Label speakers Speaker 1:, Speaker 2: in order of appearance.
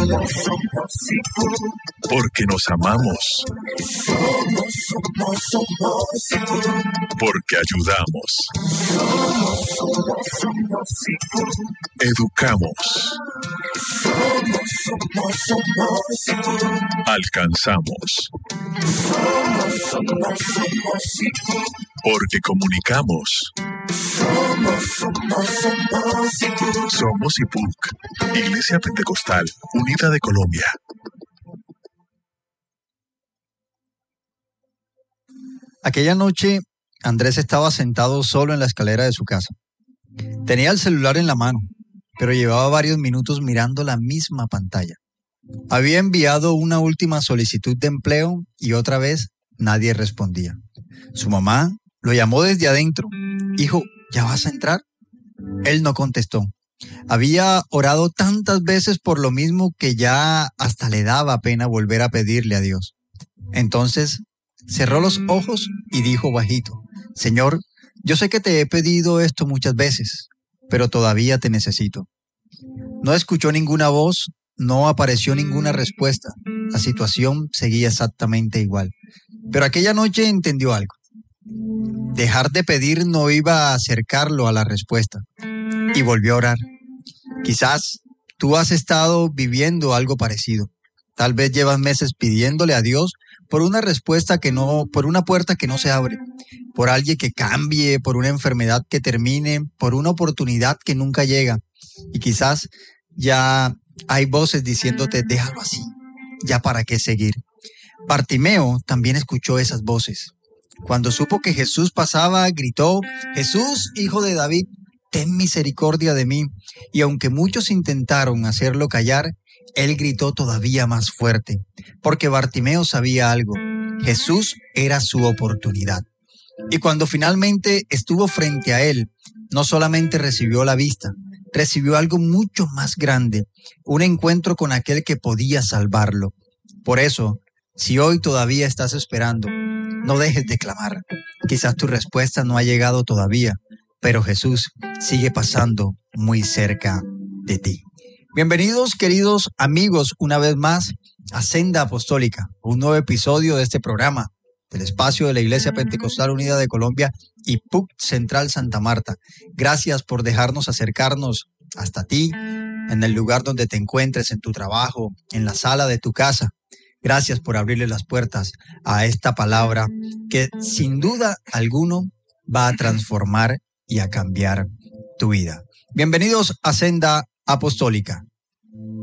Speaker 1: Porque nos amamos. Porque ayudamos. Educamos. Alcanzamos. Porque comunicamos. Somos IPUC, Iglesia Pentecostal Unida de Colombia.
Speaker 2: Aquella noche, Andrés estaba sentado solo en la escalera de su casa. Tenía el celular en la mano, pero llevaba varios minutos mirando la misma pantalla. Había enviado una última solicitud de empleo y otra vez nadie respondía. Su mamá lo llamó desde adentro. Hijo, ¿ya vas a entrar? Él no contestó. Había orado tantas veces por lo mismo que ya hasta le daba pena volver a pedirle a Dios. Entonces cerró los ojos y dijo bajito: Señor, yo sé que te he pedido esto muchas veces, pero todavía te necesito. No escuchó ninguna voz, no apareció ninguna respuesta. La situación seguía exactamente igual. Pero aquella noche entendió algo. Dejar de pedir no iba a acercarlo a la respuesta. Y volvió a orar. Quizás tú has estado viviendo algo parecido. Tal vez llevas meses pidiéndole a Dios por una respuesta que no, por una puerta que no se abre, por alguien que cambie, por una enfermedad que termine, por una oportunidad que nunca llega. Y quizás ya hay voces diciéndote: déjalo así, ya para qué seguir. Bartimeo también escuchó esas voces. Cuando supo que Jesús pasaba, gritó: Jesús, hijo de David, ten misericordia de mí. Y aunque muchos intentaron hacerlo callar, él gritó todavía más fuerte, porque Bartimeo sabía algo: Jesús era su oportunidad. Y cuando finalmente estuvo frente a él, no solamente recibió la vista, recibió algo mucho más grande, un encuentro con aquel que podía salvarlo. Por eso, si hoy todavía estás esperando, no dejes de clamar. Quizás tu respuesta no ha llegado todavía, pero Jesús sigue pasando muy cerca de ti. Bienvenidos, queridos amigos, una vez más a Senda Apostólica, un nuevo episodio de este programa del espacio de la Iglesia Pentecostal Unida de Colombia y PUC Central Santa Marta. Gracias por dejarnos acercarnos hasta ti, en el lugar donde te encuentres, en tu trabajo, en la sala de tu casa. Gracias por abrirle las puertas a esta palabra que sin duda alguno va a transformar y a cambiar tu vida. Bienvenidos a Senda Apostólica.